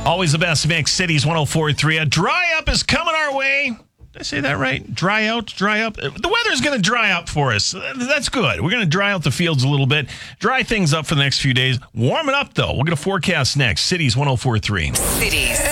Always the best mix. Cities 104.3. A dry up is coming our way. Did I say that right? Dry out, dry up. The weather's going to dry up for us. That's good. We're going to dry out the fields a little bit, dry things up for the next few days. Warm it up, though. We'll get a forecast next. Cities 104.3. Cities